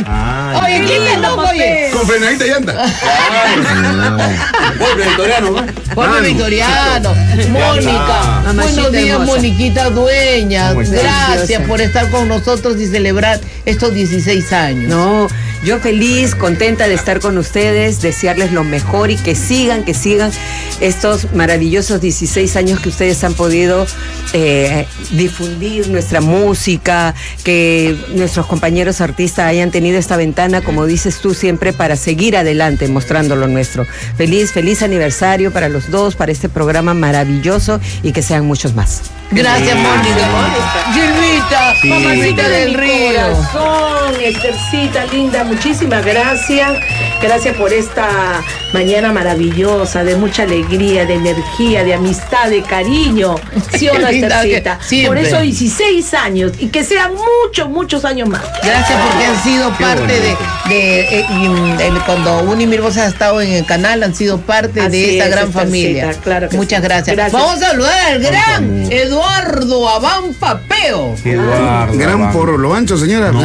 Oye, ¿quién es loco, oye? Con frenadita llanta. Golpe victoriano, ¿no? Golpe victoriano. Mónica. Buenos días, Moniquita Dueñas. Gracias por estar con nosotros y celebrar estos 16 años. No, yo feliz, contenta de estar con ustedes, desearles lo mejor y que sigan estos maravillosos 16 años que ustedes han podido difundir nuestra música, que nuestros compañeros artistas hayan tenido esta ventana, como dices tú siempre, para seguir adelante mostrando lo nuestro. Feliz aniversario para los dos, para este programa maravilloso y que sean muchos más. Gracias, Mónica. Gilvita, mamacita del río. Corazón, Esthercita linda, muchísimas gracias. Gracias por esta mañana maravillosa, de mucha alegría, de energía, de amistad, de cariño. ¿Sí o no, Esthercita? Por eso 16 años y que sean muchos años más. Gracias porque han sido parte de cuando Unimil Voces ha estado en el canal, han sido parte de esta gran familia. Claro que muchas gracias. Vamos a saludar al gran Eduardo Abán Papeo. Gran por lo ancho, señora. No,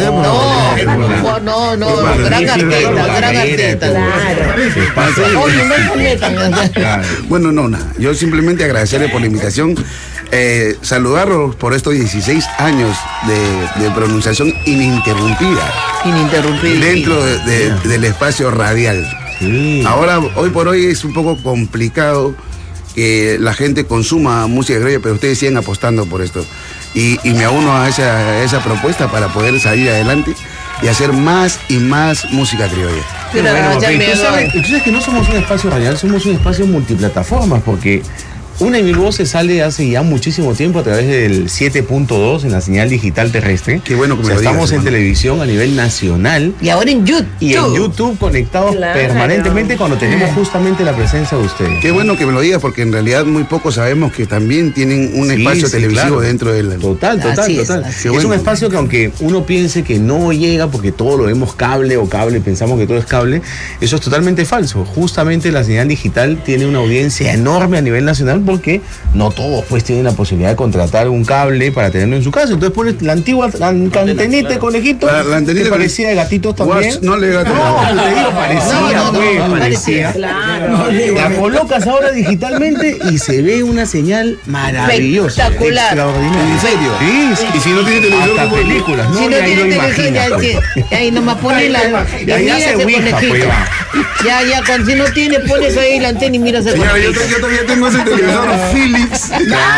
gran artista. Claro. Oye, no metan. Bueno, nada. Yo simplemente agradecerle por la invitación. Saludarlos por estos 16 años de pronunciación ininterrumpida. Dentro del espacio radial. Sí. Ahora, hoy por hoy es un poco complicado que la gente consuma música criolla, pero ustedes siguen apostando por esto. Y me uno a esa propuesta para poder salir adelante y hacer más y más música criolla. Pero tú sabes que no somos un espacio radial, somos un espacio multiplataformas, porque Unimil Voces sale hace ya muchísimo tiempo a través del 7.2 en la señal digital terrestre. Qué bueno que me lo digas, estamos en televisión a nivel nacional. Y ahora en YouTube. Y en YouTube conectados permanentemente cuando tenemos justamente la presencia de ustedes. Qué bueno que me lo digas, porque en realidad muy pocos sabemos que también tienen un espacio televisivo dentro del... Total. Es un espacio que aunque uno piense que no llega porque todo lo vemos cable, pensamos que todo es cable, eso es totalmente falso. Justamente la señal digital tiene una audiencia enorme a nivel nacional, porque no todos pues tienen la posibilidad de contratar un cable para tenerlo en su casa. Entonces pones la antigua antenita de conejito, la antenita parecía de gatitos también. No le gato. No, te digo, parecía. Claro. La colocas ahora digitalmente y se ve una señal maravillosa. Espectacular. Extraordinaria. ¿En serio? Sí. Y si no tiene televisor, hasta películas, ¿no? Si no tiene televisor, ahí nomás pone la... Ya se ouija, pues va. Ya, si no tiene, pones ahí la antena y miras el conejito. Señora, yo todavía tengo ese televisor Philips.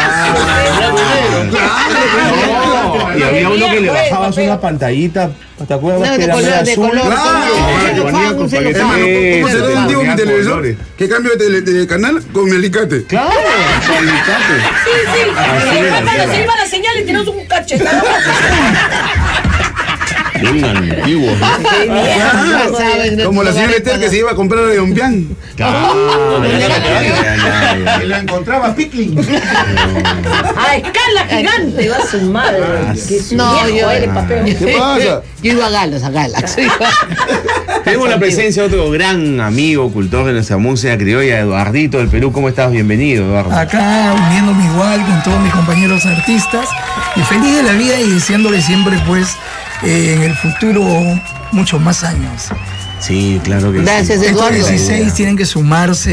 Y había uno que le bajabas una pantallita, ¿te acuerdas? De color. ¿Cómo se le antiguo mi televisor? ¿Qué cambio de canal? Con mi alicate. Claro, con alicate. Sí. Se iba la señal y tenemos un cachetado. Bien antiguo, ¿no? Como la señora Esther que se iba a comprar de Ombián. Y la encontraba Pickling. A escala gigante, va su madre. ¿Qué pasa? Yo iba a Galas. Tenemos la presencia de otro gran amigo, cultor de nuestra música criolla, Eduardito del Perú. ¿Cómo estás? Bienvenido, Eduardo. Acá uniéndome igual con todos mis compañeros artistas y feliz de la vida y deseándole siempre pues en el futuro muchos más años. Sí, claro que sí. Gracias, Eduardo. Estos 16 tienen que sumarse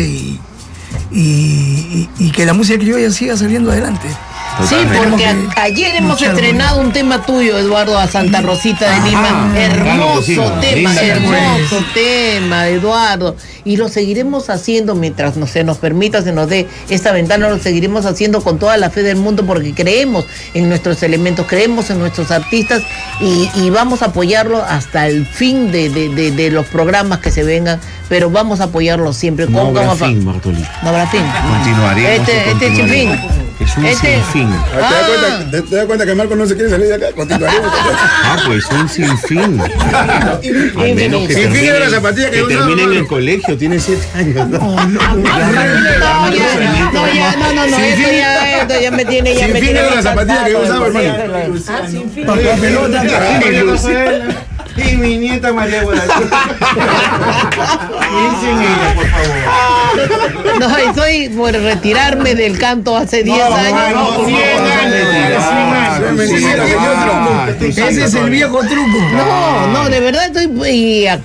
y que la música criolla siga saliendo adelante. Totalmente. Sí, porque ayer hemos estrenado un tema tuyo, Eduardo, a Santa Rosita de Lima. Hermoso tema, Eduardo. Y lo seguiremos haciendo mientras se nos permita, se nos dé esta ventana, lo seguiremos haciendo con toda la fe del mundo, porque creemos en nuestros elementos, creemos en nuestros artistas y vamos a apoyarlo hasta el fin de los programas que se vengan, pero vamos a apoyarlo siempre. No habrá fin, Bartoli. No habrá fin. Continuaremos. Este sin fin. Es un sinfín. ¿Te das cuenta que Marco no se quiere salir de acá? Continuaremos. Pues un sinfín. Al menos que termine en el colegio, tiene 7 años. No, esto ya me tiene. Sin fin era la zapatilla que yo usaba, hermano. Sin fin. Y mi nieta María Guadalupe. Piensen ella, por favor. No, estoy por retirarme del canto hace 10 años. Ese es el viejo truco. No, de verdad estoy. Y acá